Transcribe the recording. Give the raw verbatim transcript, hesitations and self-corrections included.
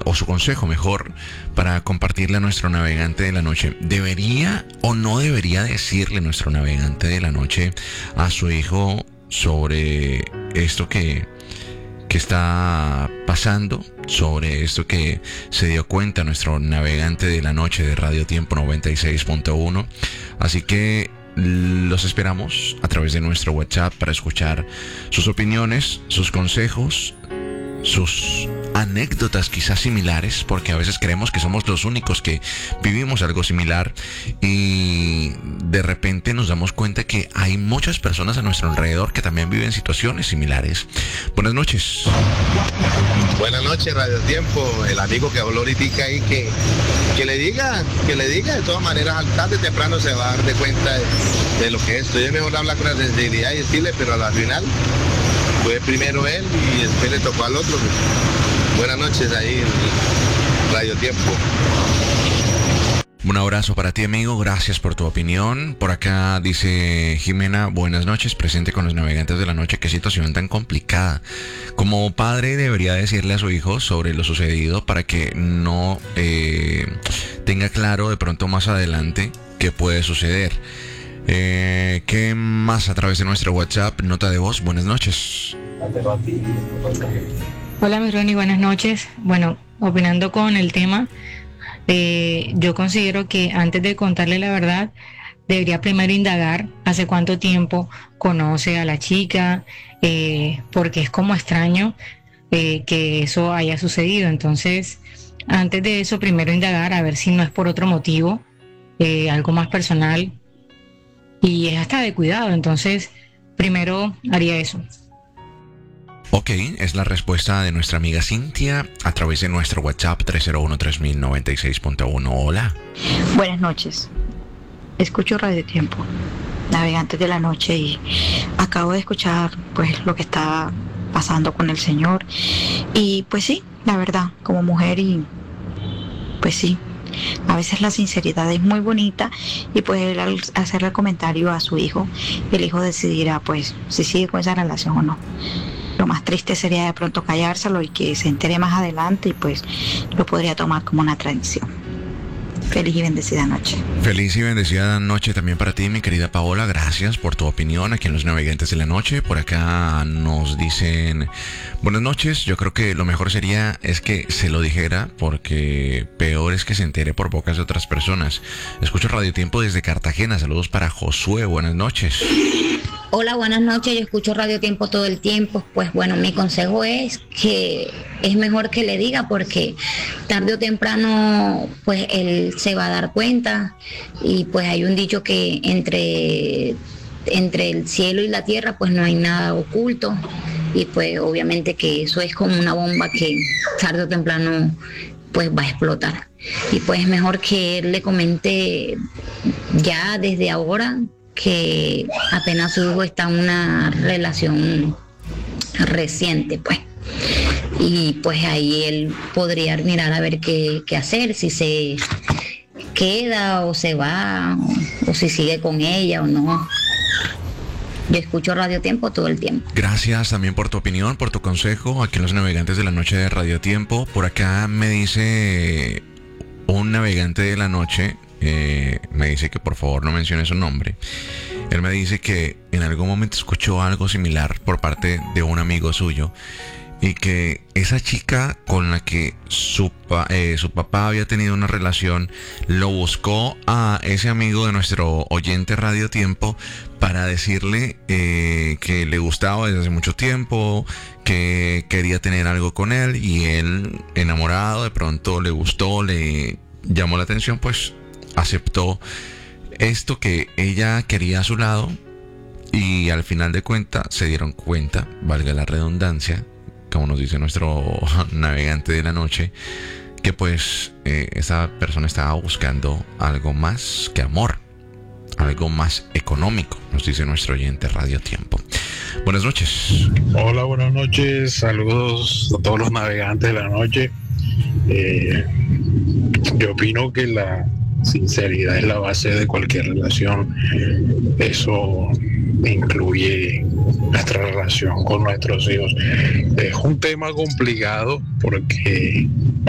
o su consejo mejor, para compartirle a nuestro navegante de la noche. ¿Debería o no debería decirle nuestro navegante de la noche a su hijo sobre esto que, que está pasando, sobre esto que se dio cuenta nuestro navegante de la noche de Radio Tiempo noventa y seis punto uno? Así que los esperamos a través de nuestro WhatsApp para escuchar sus opiniones, sus consejos, sus anécdotas quizás similares, porque a veces creemos que somos los únicos que vivimos algo similar y de repente nos damos cuenta que hay muchas personas a nuestro alrededor que también viven situaciones similares. Buenas noches. Buenas noches, Radio Tiempo. El amigo que habló ahorita ahí, que, que le diga, que le diga de todas maneras, al tarde o temprano se va a dar de cuenta de, de lo que es esto. Es mejor hablar con la sensibilidad y decirle, pero al final fue primero él y después le tocó al otro. Buenas noches ahí en Radio Tiempo. Un abrazo para ti, amigo, gracias por tu opinión. Por acá dice Jimena, buenas noches, presente con los navegantes de la noche. Qué situación tan complicada. Como padre debería decirle a su hijo sobre lo sucedido para que no eh, tenga claro de pronto más adelante qué puede suceder. Eh, ¿Qué más a través de nuestro WhatsApp? Nota de voz, buenas noches. Hola, mi Ronnie, buenas noches. Bueno, opinando con el tema, eh, yo considero que antes de contarle la verdad, debería primero indagar hace cuánto tiempo conoce a la chica, eh, porque es como extraño eh, que eso haya sucedido. Entonces, antes de eso, primero indagar a ver si no es por otro motivo, eh, algo más personal, y es hasta de cuidado. Entonces, primero haría eso. Ok, es la respuesta de nuestra amiga Cintia a través de nuestro WhatsApp tres cero uno tres mil noventa y seis punto uno. Hola. Buenas noches. Escucho Radio Tiempo, navegantes de la noche, y acabo de escuchar pues lo que está pasando con el señor. Y pues sí, la verdad, como mujer, y pues sí, a veces la sinceridad es muy bonita, y pues él, al hacerle el comentario a su hijo, el hijo decidirá pues si sigue con esa relación o no. Lo más triste sería de pronto callárselo y que se entere más adelante, y pues lo podría tomar como una traición. Feliz y bendecida noche. Feliz y bendecida noche también para ti, mi querida Paola. Gracias por tu opinión aquí en Los Navegantes de la Noche. Por acá nos dicen buenas noches. Yo creo que lo mejor sería es que se lo dijera, porque peor es que se entere por bocas de otras personas. Escucho Radio Tiempo desde Cartagena. Saludos para Josué. Buenas noches. Hola, buenas noches. Yo escucho Radio Tiempo todo el tiempo. Pues bueno, mi consejo es que es mejor que le diga, porque tarde o temprano pues él se va a dar cuenta, y pues hay un dicho que entre, entre el cielo y la tierra pues no hay nada oculto, y pues obviamente que eso es como una bomba que tarde o temprano pues va a explotar. Y pues es mejor que él le comente ya desde ahora que apenas su hijo está en una relación reciente, pues. Y pues ahí él podría mirar a ver qué, qué hacer, si se queda o se va, o, o si sigue con ella o no. Yo escucho Radio Tiempo todo el tiempo. Gracias también por tu opinión, por tu consejo aquí en Los Navegantes de la Noche de Radio Tiempo. Por acá me dice un navegante de la noche, eh, me dice que por favor no mencione su nombre. Él me dice que en algún momento escuchó algo similar por parte de un amigo suyo, y que esa chica con la que su, pa, eh, su papá había tenido una relación lo buscó a ese amigo de nuestro oyente Radio Tiempo para decirle eh, que le gustaba desde hace mucho tiempo, que quería tener algo con él, y él, enamorado, de pronto le gustó, le llamó la atención, pues aceptó esto que ella quería a su lado, y al final de cuentas se dieron cuenta, valga la redundancia, como nos dice nuestro navegante de la noche, que pues eh, esa persona estaba buscando algo más que amor, algo más económico, nos dice nuestro oyente Radio Tiempo. Buenas noches. Hola, buenas noches, saludos a todos los navegantes de la noche. Eh, yo opino que la sinceridad es la base de cualquier relación. Eso incluye nuestra relación con nuestros hijos. Es un tema complicado porque